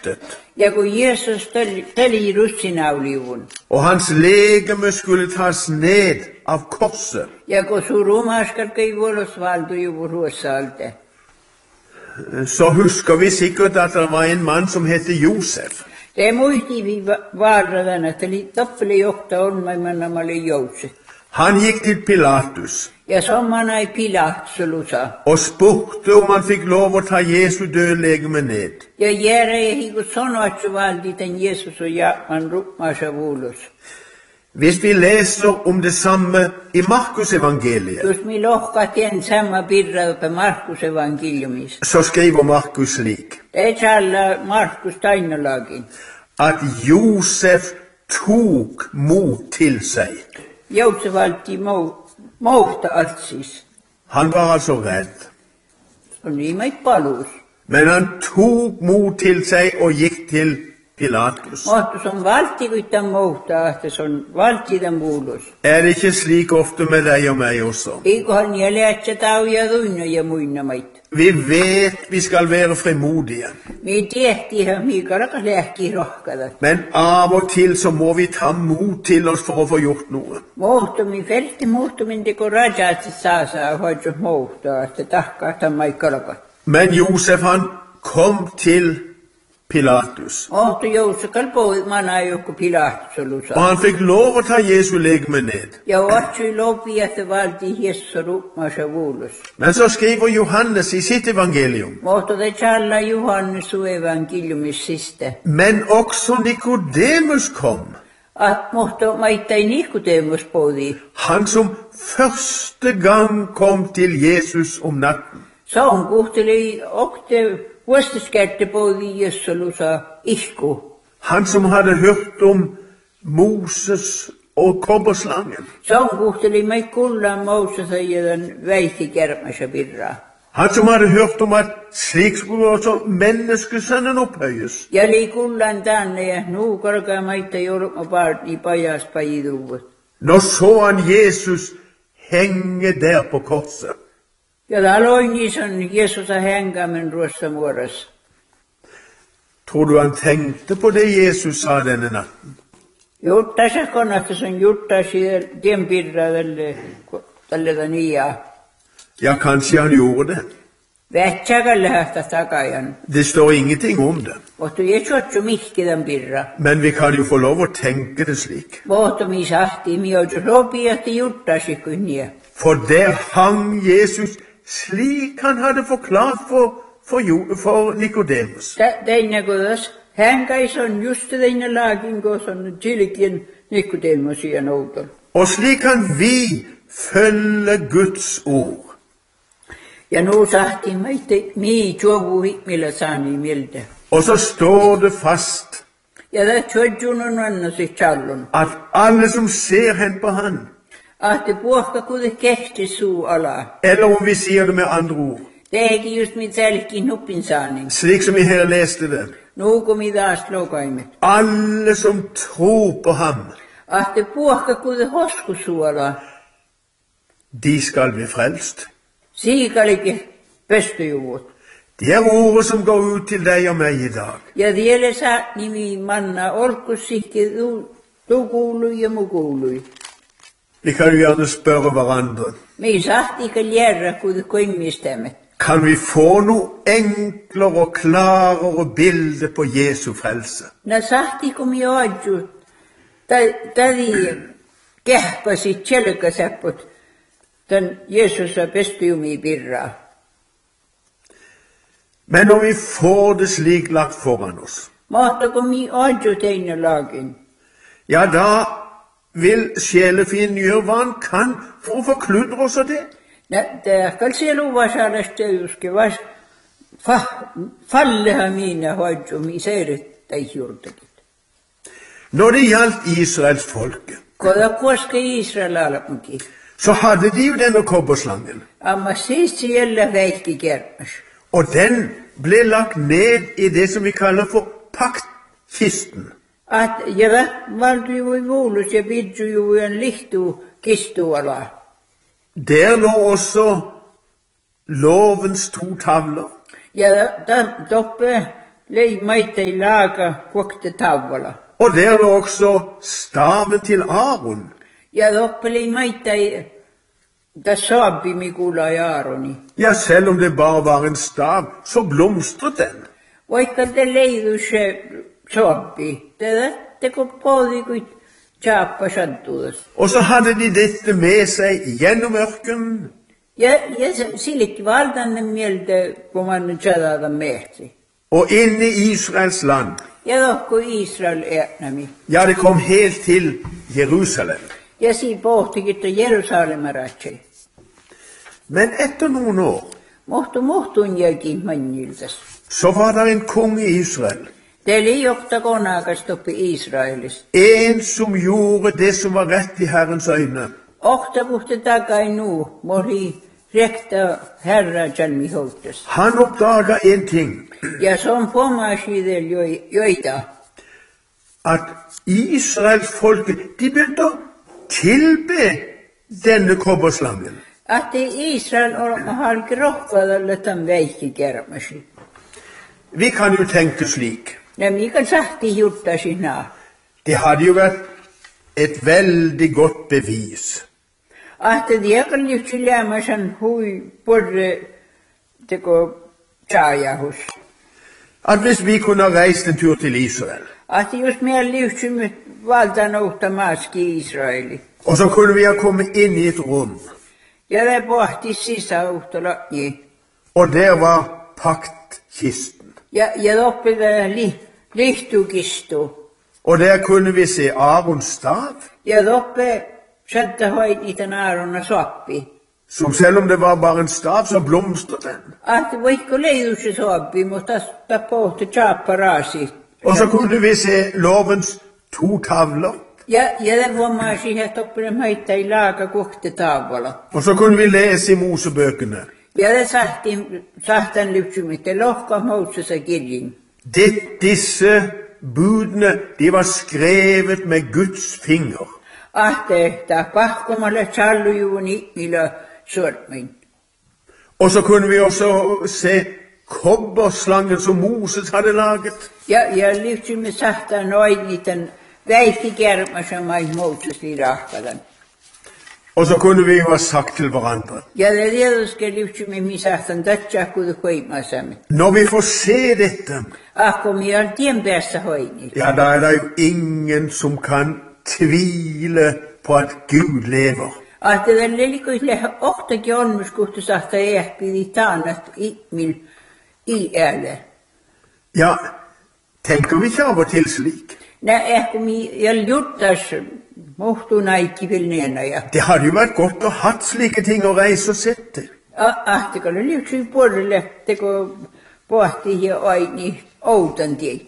korsfästet. Ja kun Jeesus tuli russinauliuvun. Og hans legeme skulle tas ned av korset. Ja kun surumaskarkai vuolosvaltujuvu ruossaalte. Så husker vi sikkert at det var en mann som heter Josef. Det muisti vi vaaradan, että toppeli johtaa olmaimanamali Joosef. Han gikk til Pilatus Ja sommana ei Pilatsulusa. og spurte om han fikk lov å ta Jesu døde legeme ned. Ja jäädä ei hiku sanoatsuvalti tän Jeesus on jaakman rukmaasa vuulus. Hvis vi leser om det samme i Markus evangeliet, Jos mi lohkatien samma pirra uppe Markus evankeliumis. så skriver Markus slik, Det alla Markus tainolagin. at Josef tok mot til seg. Joosef valti mouhta altsis. Han var altså redd, On niimai palus. men han tok mot til seg og gikk til Pilatus. Mohtus on valti kuitan mouhta, että se on valti tämän vuulus. Er det ikke slik ofte med deg og meg også? Eikohan jäljätsä tauja tuinno ja muinamait. Vi vet vi skal være frimodige, Mi tehti ihan miikalakas lähki rohkadat. men av og til så må vi ta mot til oss for å få gjort noe. Muhtumi felti muhtumin teko rajatsi saa hoidus mouhta, että tahkaa maikalakas. Men Josef han kom til Pilatus, Mohtu Joosefal pois mana joku Pilatsulusa. og han fikk lov å ta Jesu legeme ned. Ja otsui lopi, että valti hiessä rukmaasa vuulus. Men så skriver Johannes i sitt evangelium, Mohtu te challa Johannesu evankeliumis siste. men også Nikodemus kom, At mohtu maittai Nikodemus poodi. han som første gang kom til Jesus om natten. Se on kuhteli okte vuostiskätte poodi Jessulusa ihku. Han som hadde hørt om Moses og kobberslangen. Se on kuhteli mei kullaan Moosesa ja den väitikärmässä pirraa. Han som hadde hørt om at slik skulle også menneskesønnen opphøyes. Ja li kullaan tänne ja nuu korkaa maita jouluma paarti pajas pajiduvut. Nå så han Jesus henge der på korset. Ja taloin on Jeesusa hänkämen ruossa muodossa. Tror du han tenkte på det Jesus sa denne natten? Juttasa konasta on juttasi tien pirraa tälle tania. Ja, kanskje han gjorde det. Vähtsäkälle hähtä takajan. Det står ingenting om det. Mutta Jeesutsu mihki tämän pirraa. Men vi kan jo få lov å tenke det slik. Mutta mi sahti mi joutu sopia, että juttasi kunnia. For der hang Jesus slik han hadde forklart for Nikodemus. Teine kudas, hänkais on just teine laakin, kun on tilkien Nikodemusia noutol. Og slik kan vi følge Guds ord. Ja nu sahti meitä mii juovu hikmillä saani miltä. Og så står det fast Ja det tjodjun on annasi challun. at alle som ser hen på han, Ahti puhka kude kehti suu ala. eller om vi sier det med andre ord, Teki just mit selkin huppin saani. slik som vi her leste det, Nu kun mi taas lokaimet. alle som tror på ham, Ahti puhka kude hosku suu ala. de skal bli frelst. Siikalikin pöstujuvut. Det er ordet som går ut til deg og meg i dag. Ja vielä saa nimi manna olkussikki tu kuului ja mu kuului. Vi kan jo gjerne spørre hverandre, Mi sahti ka ljerra kude koimistämme. kan vi få noe enklere og klarere bilde på Jesu frelse? Na sahti kun mi oadju. Tadi kehpasit selkäsäpput. Tän Jeesusa pestujumi pirraa. Men når vi får det slik lagt foran oss, Mahtako mi oadju teine lagin. ja, da vil sjelefienden gjøre hva han kan for å forkludre oss av det. Det skal se luvasaalasta juske vas falleha miina oadju mi seiret täisjurtakin. Når det gjaldt Israels folke, Koda koske Israel alapunkin. så hadde de jo denne kobberslangen, Amma siis siellä väikki kermas. og den ble lagt ned i det som vi kaller for paktkisten. At ja valtu ju vuulus ja pidju ju en lihtu kistuala. Der lå også lovens 2 tavler. Ja toppe Maitai laga kuokte tavalla. Og der lå også staven til Aaron. Ja doppeli maitai da sabi migula i Aaroni. Ja, selv om det bare var en stav, så blomstret den. Vaikka te leidu se sabi, te kun pohdikut tjappa sattudas. Og så hadde de dette med seg gjennom ørkenen. Ja sillikki valdanne mieltä, kun man tjadada mehti. Og inne i Israels land. Ja dokko Israel äänämi. Ja, det kom helt til Jerusalem. Ja si pohtikin, että Jerusalem ratsei. Men etter noen år, Mohtun jäkin manniltas. så var det en konge i Israel. Det oli jokta konakas oppi Israelis. En som gjorde det som var rett i Herrens øyne. Ohta puhti takai nu, mori rekta herra jalmi houtas. Han oppdaga en ting. Ja som pomasidel joita. At Israels folket, de begynte å tilbe denne kobberslangen. Att Israel har kroppadalle tämän väikkikermasi. Vi kan jo tenke slik. Ja mikä sahti jutta sinä. Det hadde jo vært et veldig godt bevis. Ahte diakan lyhtsi lämmäsen hui porre teko saajahus. At hvis vi kunne reist en tur til Israel, Ahte jos meidän lyhtsi valtaan ohta maaski Israeli. og så kunne vi ha kommet inn i et rom, Ja det pohti sisäuhtala niin. og der var paktkisten. Ja doppi lihtukistu. Og der kunne vi se Arons stav, Ja doppi satta hoit niitä Aarona soppi. som selv om det var bare en stav, så blomstret den. Ahte voikko leidussi soppi, mutta ta pohti tjappa raasi. Og så kunne vi se lovens 2 tavler, Ja det var siihen, että oppinen maittai laaka kuokte tavalla. og så kunne vi lese i Mosebøkene. Ja det sahtan lypsymitte lohka Mosesa kirjin. Disse budene, de var skrevet med Guds finger. Ahte ta pahkomalle challujuuni millä sormin. Og så kunne vi også se kobberslangen som Moses hadde laget. Ja lypsymme sahtan noin niiden väikkikermasen mai Moses lirahkadan. Og så kunne vi jo ha sagt til hverandre, Ja det tietysti lypsymme mi sahtan tatsakudu hoimasamme. når vi får se dette, Ahko mi on tien päässä hoini. ja, da er det jo ingen som kan tvile på at Gud lever. Ahte den lelikuille ohtakin onmuskuhtu sahta ehpidi taanat i ääle. Ja, tenker vi ikke av og til slik? Nä ehkä mi juttas muhtunaikki vilneena ja. Det hadde jo vært godt å hatt slike ting å reise og sette. Ahtikolla lyksyi puolelle teko pohti ja aini outan tiet.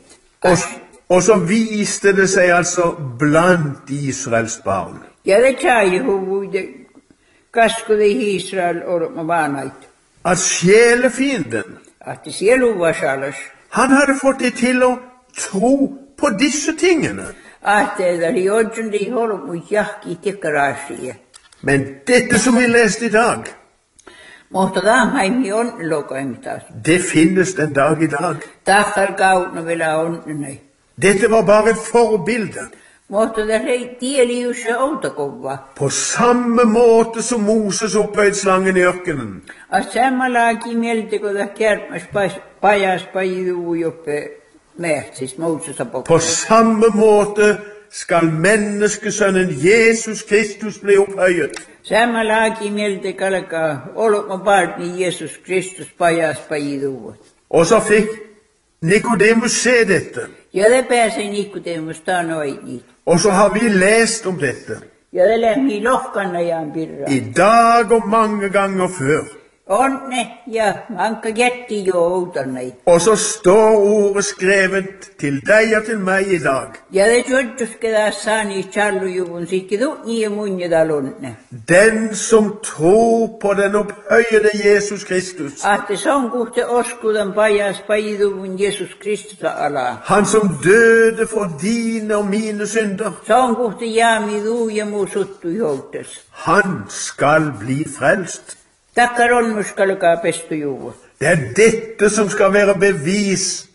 Og så viste det seg altså blant Israels barn. Ja det tjai huvuide kaskudi Israel orma vaanait. At sjelefienden, Ahti sielu vasalas. han hadde fått det til å tro på disse tingene. Ahti edali odjundi holmu jahki tikkarasia. Men dette som vi leste i dag, Mutta taamaimi on lokaimitas. det finnes den dag i dag. Takkar kauna vielä onnenai. Dette var bare et forbilde. Mutta det tieli just se outakova. På samme måte som Moses opphøyde slangen i ørkenen, Att sammalaakin mieltä, kun tämä kärpäs pajas pajiu joppe mehtis Mosesa på pokka. samme måte skal menneskesønnen Jesus Kristus bli opphøyet. Sammalaakin mieltä kalkaa olma partni Jesus Kristus pajas pajiu. Og så fikk Nikodemus se dette. Ja det pääsee Nikodemus tanoi niitä. Og så har vi lest om dette Ja det lämmi lohkanna jaan pirra. i dag og mange ganger før. Onne ja manka jätti jo outannai. Og så står ordet skrevet til deg og til meg i dag. Ja det tjodjuskeda saani challujuvun sikkidu nii munjedalonne. Den som tror på den opphøyede Jesus Kristus, Ahte se on kuhte oskudan pajas pajiduvun Jesus Kristus ala. han som døde for dine og mine synder, Se on kuhte jaami duu ja muu suttu joutas. han skal bli frelst. Takkar on muskalkaa pestu juvu. Det er dette som skal være bevis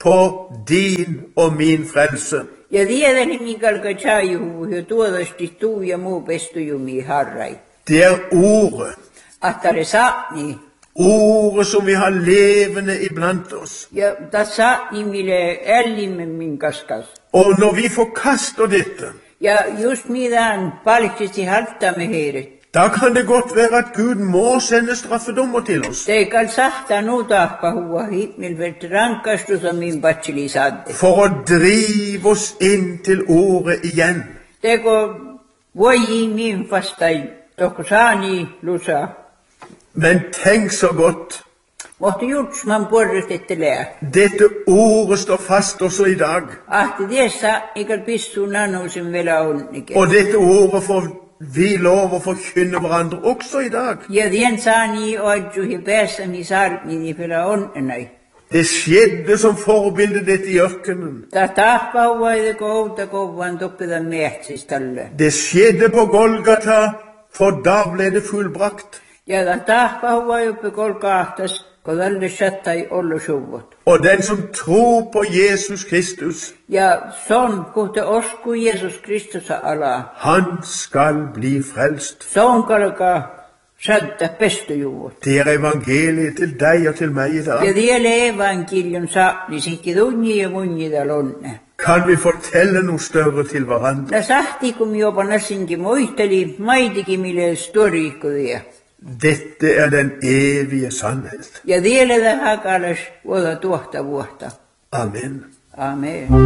på din og min frelse. Ja tiedän mikalka chaihu ja tuodasti tuu ja muu pestujumi harrai. Det er ordet. Ahtare saani. Ordet som vi har levende iblant oss. Ja ta saani mille ällimme min kaskas. Og når vi forkaster dette, Ja just midään palkisesti haltamme heidät. da kan det godt være at Gud må sende straffedommer til oss. Te kal sahta nuutahpa huwa himmelvelt rankastusa min batsili sadde. For å drive oss inn til ordet igjen. Teko voi min fastai toko saani lusa. Men tenk så godt. Mohti jutsman porret ettelää. Dette ordet står fast også i dag. Ahti tiessä ikal pissu nanuusin vielä onnike. Og dette ordet får vi lov å forkynne hverandre også i dag. Ja tien saani oadjuhi päässäni sarmini vielä onnenai. Det skjedde som forbilde dette i ørkenen. Ta tahpa huwaide kouta kovan toppida mehtsistalle. Det skjedde på Golgata, for da ble det fullbrakt. Ja ta tahpa huwaiuppe kolkaahtas, kodalle shattai ollu suvot. Og den som tror på Jesus Kristus, Ja son kohte osku Jeesus Kristusa ala. han skal bli frelst. Son kalka sadda pestujuvot. Det er evangeliet til deg og til meg i Ja dag. tiele evankelium saani sikki tunni ja munnida lonne. Kan vi fortelle noe større til hverandre? La sahtikum jopa nassinki muisteli maitiki mille storikudia. Dette er den evige sannhet. Ja tiele da hakalas vuoda tuohta vuotta. Amen. Amen.